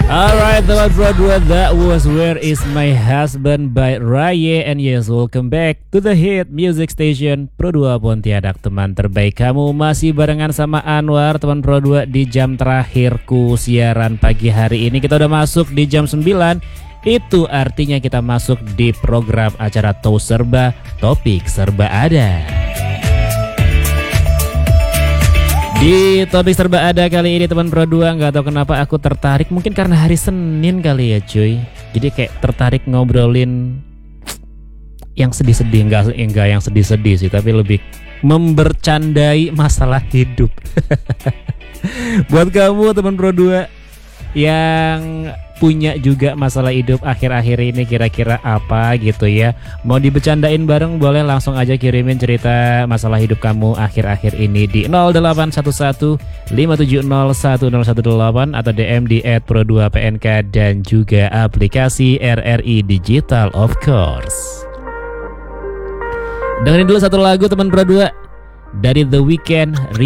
Alright, teman Pro 2, that was Where Is My Husband by Raye. And yes, welcome back to the hit music station Pro 2 Pontianak, teman terbaik kamu. Masih barengan sama Anwar, teman Pro 2, di jam terakhirku siaran pagi hari ini. Kita udah masuk di jam 9. Itu artinya kita masuk di program acara Tahu Serba, Topik Serba Ada. Di topik serba ada kali ini teman Pro 2, nggak tahu kenapa aku tertarik, mungkin karena hari Senin kali ya cuy. Jadi kayak tertarik ngobrolin yang sedih-sedih, enggak yang sedih-sedih sih, tapi lebih membercandai masalah hidup. Buat kamu teman Pro 2 yang punya juga masalah hidup akhir-akhir ini, kira-kira apa gitu ya, mau dibecandain bareng, boleh langsung aja kirimin cerita masalah hidup kamu akhir-akhir ini di 0811-570-1018 atau DM di @pro2pnk dan juga aplikasi RRI Digital of course. Dengerin dulu satu lagu teman Pro 2 dari The Weeknd.